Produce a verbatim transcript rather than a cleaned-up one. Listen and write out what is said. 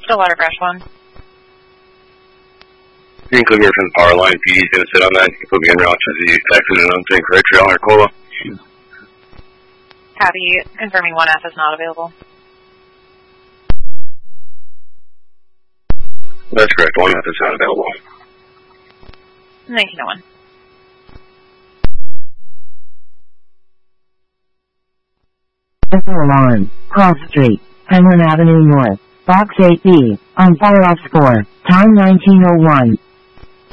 Stillwater Brush one. You can click here from the power line. P D's going to sit on that. You can put me en route to the accident on Saint Croix Trail in Arcola. Copy. Confirming one F is not available. That's correct. one F is not available. nineteen oh one. Alarm. Cross Street, Penland Avenue North, Box eight B, on fire off score, time nineteen oh one.